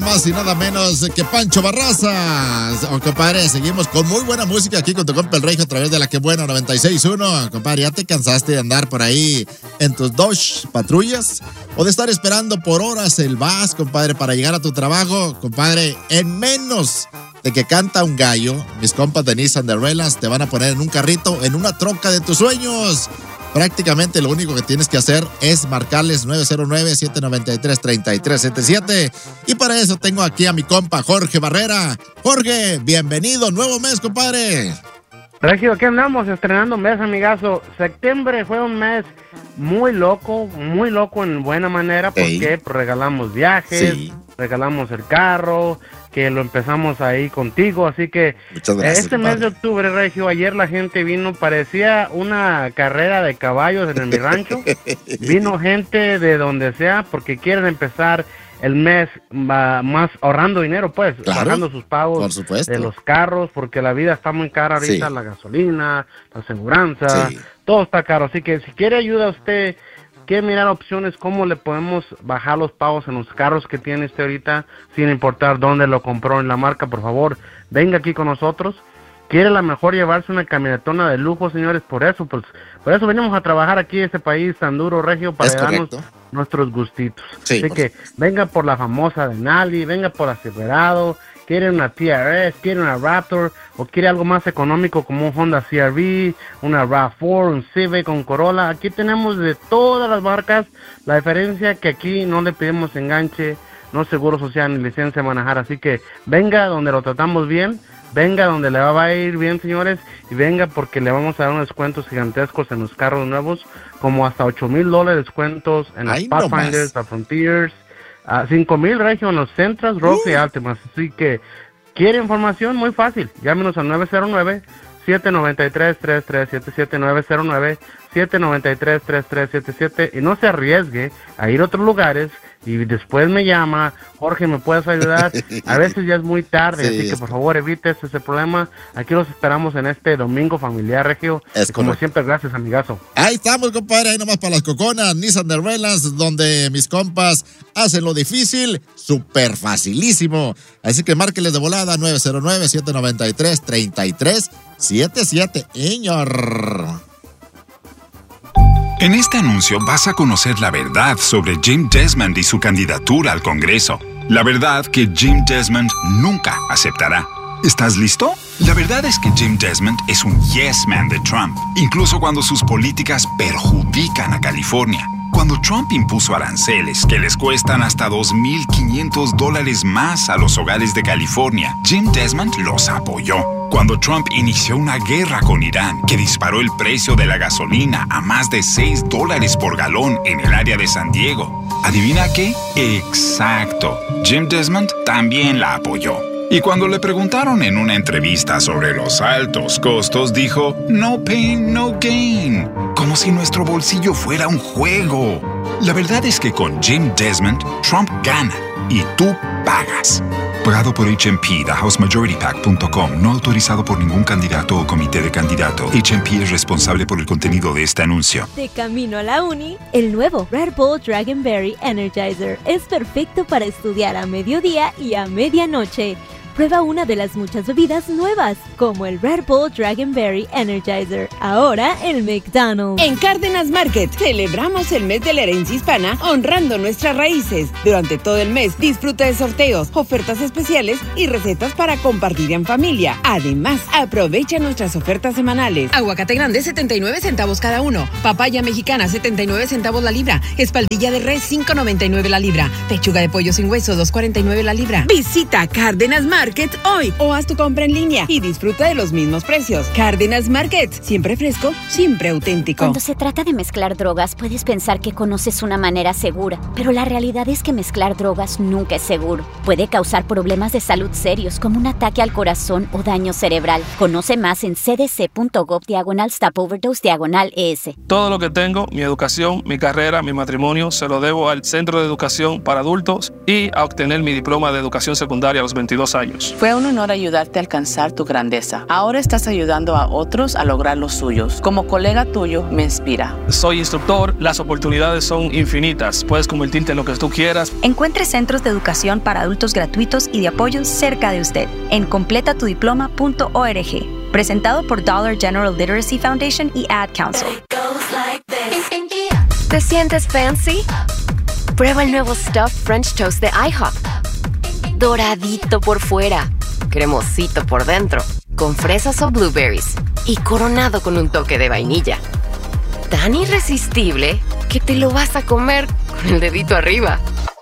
más y nada menos que Pancho Barraza. Oh, compadre, seguimos con muy buena música aquí con tu compa el Regio a través de la que buena 96.1. Compadre, ¿ya te cansaste de andar por ahí en tus Dodge patrullas? ¿O de estar esperando por horas el bus, compadre, para llegar a tu trabajo? Compadre, en menos de que canta un gallo, mis compas de Nissan de Ruelas te van a poner en un carrito, en una troca de tus sueños. Prácticamente lo único que tienes que hacer es marcarles 909-793-3377. Y para eso tengo aquí a mi compa Jorge Barrera. Jorge, bienvenido, nuevo mes, compadre. Regio, aquí andamos estrenando mes, amigazo. Septiembre fue un mes muy loco en buena manera, porque regalamos viajes, regalamos el carro, que lo empezamos ahí contigo, así que este mes de octubre, Regio, ayer la gente vino, parecía una carrera de caballos en mi rancho. Vino gente de donde sea porque quieren empezar el mes más ahorrando dinero, pues, bajando sus pagos de los carros, porque la vida está muy cara ahorita, la gasolina, la aseguranza, todo está caro, así que si quiere ayuda a usted, quiere mirar opciones, cómo le podemos bajar los pagos en los carros que tiene usted ahorita, sin importar dónde lo compró en la marca, por favor, venga aquí con nosotros. Quiere a lo mejor llevarse una camionetona de lujo, señores, por eso venimos a trabajar aquí en este país tan duro, Regio, para darnos nuestros gustitos. Así que venga por la famosa Denali, venga por la Silverado, quiere una TRS, quiere una Raptor, o quiere algo más económico como un Honda CR-V, una RAV4, un Civic, un Corolla. Aquí tenemos de todas las marcas. La diferencia es que aquí no le pedimos enganche, no seguro social ni licencia de manejar, así que venga donde lo tratamos bien. Venga donde le va a ir bien, señores, y venga porque le vamos a dar unos descuentos gigantescos en los carros nuevos, como hasta $8,000 descuentos en los Pathfinders, las Frontiers, $5,000, Regio, en los Sentras, Rogue y Altimas. Así que, ¿quiere información? Muy fácil, llámenos al 909-793-3377, 909-793-3377, y no se arriesgue a ir a otros lugares y después me llama, Jorge, ¿me puedes ayudar? A veces ya es muy tarde, así que por favor evite ese problema. Aquí los esperamos en este domingo familiar, Regio. Como siempre, gracias, amigazo. Ahí estamos, compadre, ahí nomás para las coconas, Nissan de Ruelas, donde mis compas hacen lo difícil súper facilísimo. Así que márqueles de volada 909-793-3377. ¡Señor! En este anuncio vas a conocer la verdad sobre Jim Desmond y su candidatura al Congreso. La verdad que Jim Desmond nunca aceptará. ¿Estás listo? La verdad es que Jim Desmond es un yes man de Trump, incluso cuando sus políticas perjudican a California. Cuando Trump impuso aranceles que les cuestan hasta $2,500 más a los hogares de California, Jim Desmond los apoyó. Cuando Trump inició una guerra con Irán que disparó el precio de la gasolina a más de $6 por galón en el área de San Diego, ¿adivina qué? Exacto. Jim Desmond también la apoyó. Y cuando le preguntaron en una entrevista sobre los altos costos, dijo, no pain, no gain. Como si nuestro bolsillo fuera un juego. La verdad es que con Jim Desmond, Trump gana y tú pagas. Pagado por HMP, TheHouseMajorityPAC.com, no autorizado por ningún candidato o comité de candidato. HMP es responsable por el contenido de este anuncio. De camino a la uni, el nuevo Red Bull Dragonberry Energizer es perfecto para estudiar a mediodía y a medianoche. Prueba una de las muchas bebidas nuevas, como el Red Bull Dragonberry Energizer, ahora en McDonald's. En Cárdenas Market celebramos el mes de la herencia hispana honrando nuestras raíces. Durante todo el mes disfruta de sorteos, ofertas especiales y recetas para compartir en familia. Además, aprovecha nuestras ofertas semanales. Aguacate grande 79 centavos cada uno. Papaya mexicana 79 centavos la libra. Espaldilla de res 5.99 la libra. Pechuga de pollo sin hueso 2.49 la libra. Visita Cárdenas Market hoy o haz tu compra en línea y disfruta de los mismos precios. Cárdenas Market, siempre fresco, siempre auténtico. Cuando se trata de mezclar drogas, puedes pensar que conoces una manera segura, pero la realidad es que mezclar drogas nunca es seguro. Puede causar problemas de salud serios como un ataque al corazón o daño cerebral. Conoce más en cdc.gov/stopoverdose/ES. Todo lo que tengo, mi educación, mi carrera, mi matrimonio, se lo debo al Centro de Educación para Adultos y a obtener mi diploma de educación secundaria a los 22 años. sueños. Fue un honor ayudarte a alcanzar tu grandeza. Ahora estás ayudando a otros a lograr los suyos. Como colega tuyo, me inspira. Soy instructor, las oportunidades son infinitas. Puedes convertirte en lo que tú quieras. Encuentre centros de educación para adultos gratuitos y de apoyo cerca de usted en completatudiploma.org. Presentado por Dollar General Literacy Foundation y Ad Council. ¿Te sientes fancy? Prueba el nuevo Stuffed French Toast de IHOP. Doradito por fuera, cremosito por dentro, con fresas o blueberries y coronado con un toque de vainilla. Tan irresistible que te lo vas a comer con el dedito arriba.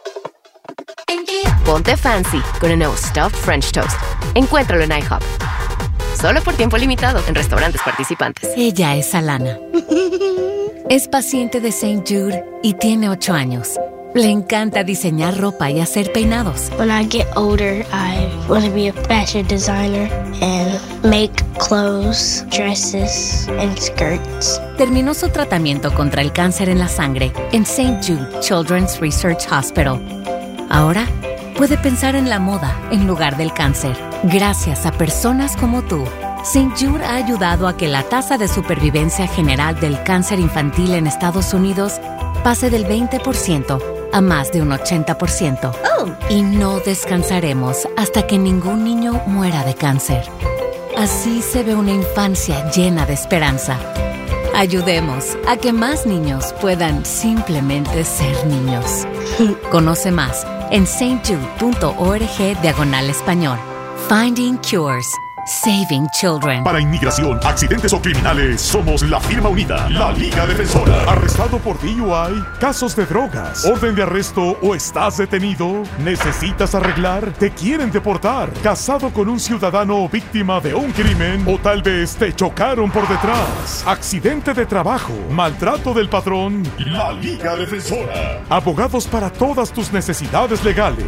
Ponte fancy con el nuevo Stuffed French Toast. Encuéntralo en IHOP. Solo por tiempo limitado en restaurantes participantes. Ella es Alana. Es paciente de St. Jude y tiene 8 años. Le encanta diseñar ropa y hacer peinados. When I get older, I want to be a fashion designer and make clothes, dresses, and skirts. Terminó su tratamiento contra el cáncer en la sangre en St. Jude Children's Research Hospital. Ahora puede pensar en la moda en lugar del cáncer. Gracias a personas como tú, St. Jude ha ayudado a que la tasa de supervivencia general del cáncer infantil en Estados Unidos pase del 20% a más de un 80%. Y no descansaremos hasta que ningún niño muera de cáncer. Así se ve una infancia llena de esperanza. Ayudemos a que más niños puedan simplemente ser niños. Conoce más en stjude.org/español. Finding Cures. Saving Children. Para inmigración, accidentes o criminales, somos la firma unida, la Liga Defensora. ¿Arrestado por DUI? ¿Casos de drogas? ¿Orden de arresto o estás detenido? ¿Necesitas arreglar? ¿Te quieren deportar? ¿Casado con un ciudadano víctima de un crimen? ¿O tal vez te chocaron por detrás? ¿Accidente de trabajo? ¿Maltrato del patrón? La Liga Defensora. Abogados para todas tus necesidades legales.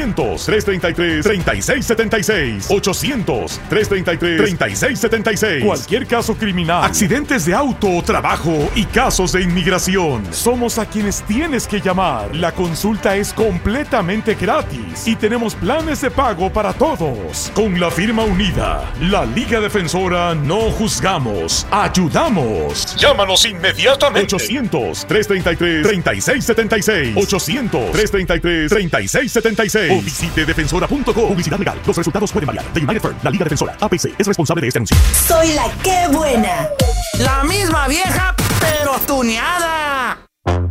800-333-3676. 800-333-3676. Cualquier caso criminal, accidentes de auto o trabajo y casos de inmigración. Somos a quienes tienes que llamar. La consulta es completamente gratis y tenemos planes de pago para todos. Con la firma unida, la Liga Defensora, no juzgamos, ayudamos. Llámanos inmediatamente. 800-333-3676. 800-333-3676. O visite defensora.com. Publicidad legal. Los resultados pueden variar. The United Firm, la Liga Defensora, APC, es responsable de este anuncio. Soy la que buena. La misma vieja, pero tuneada.